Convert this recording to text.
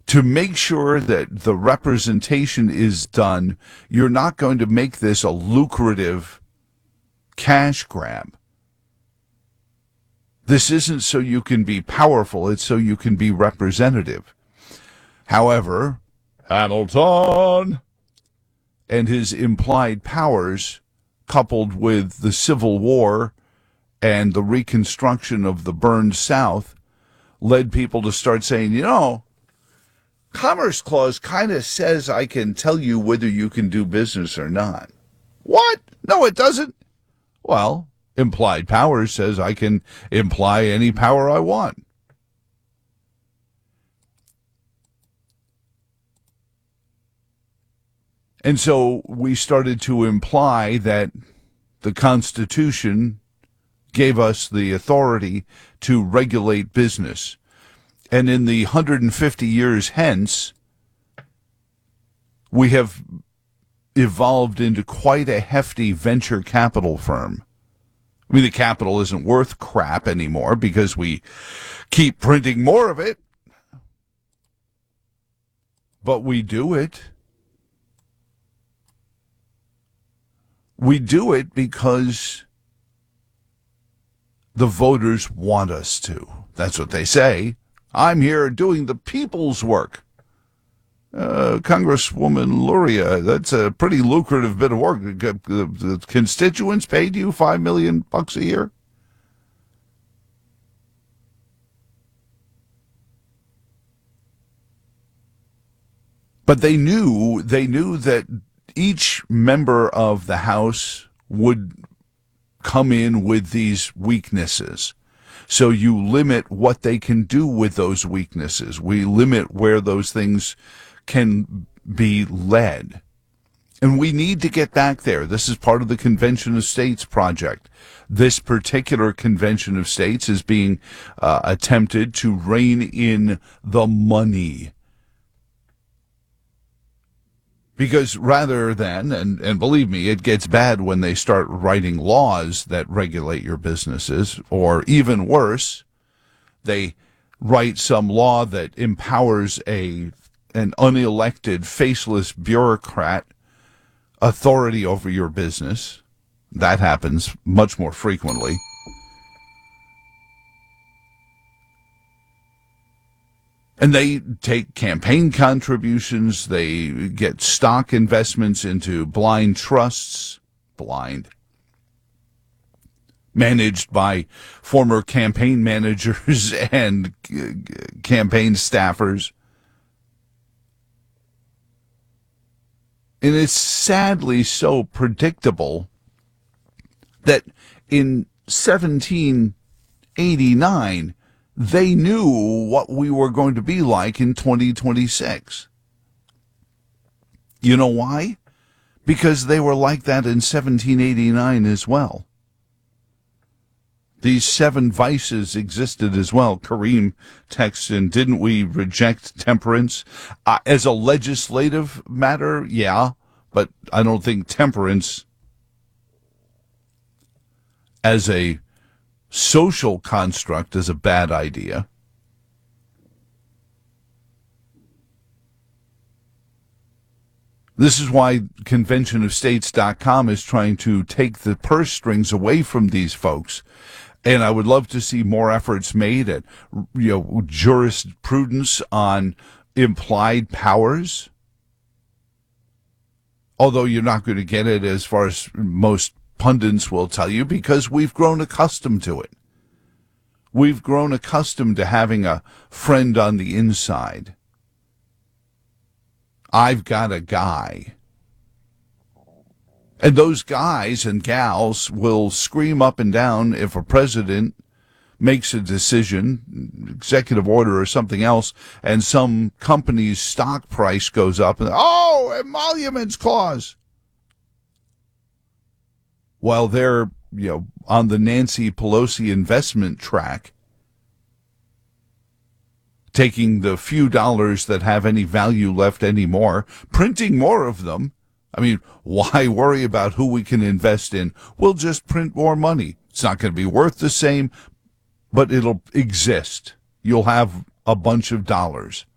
to make sure that the representation is done, you're not going to make this a lucrative cash grab. This isn't so you can be powerful, it's so you can be representative. However, Hamilton and his implied powers, coupled with the Civil War and the reconstruction of the burned South, led people to start saying, Commerce Clause kind of says I can tell you whether you can do business or not. What? No, it doesn't. Well, implied power says I can imply any power I want. And so we started to imply that the Constitution gave us the authority to regulate business. And in the 150 years hence, we have evolved into quite a hefty venture capital firm. I mean, the capital isn't worth crap anymore because we keep printing more of it. But we do it. We do it because the voters want us to. That's what they say. I'm here doing the people's work. Congresswoman Luria, that's a pretty lucrative bit of work. The constituents paid you $5 million a year? But they knew that each member of the House would come in with these weaknesses. So you limit what they can do with those weaknesses. We limit where those things can be led. And we need to get back there. This is part of the Convention of States project. This particular Convention of States is being attempted to rein in the money. Because rather than, and believe me, it gets bad when they start writing laws that regulate your businesses, or even worse, they write some law that empowers an unelected, faceless bureaucrat authority over your business. That happens much more frequently. And they take campaign contributions, they get stock investments into blind trusts, managed by former campaign managers and campaign staffers. And it's sadly so predictable that in 1789, they knew what we were going to be like in 2026. You know why? Because they were like that in 1789 as well. These 7 vices existed as well. Kareem texts in, didn't we reject temperance? As a legislative matter, yeah, but I don't think temperance as a social construct is a bad idea. This is why conventionofstates.com is trying to take the purse strings away from these folks. And I would love to see more efforts made at, jurisprudence on implied powers. Although you're not going to get it as far as most pundits will tell you, because we've grown accustomed to it. We've grown accustomed to having a friend on the inside. I've got a guy. And those guys and gals will scream up and down if a president makes a decision, executive order or something else, and some company's stock price goes up, and emoluments clause. While they're, on the Nancy Pelosi investment track, taking the few dollars that have any value left anymore, printing more of them. I mean, why worry about who we can invest in? We'll just print more money. It's not going to be worth the same, but it'll exist. You'll have a bunch of dollars.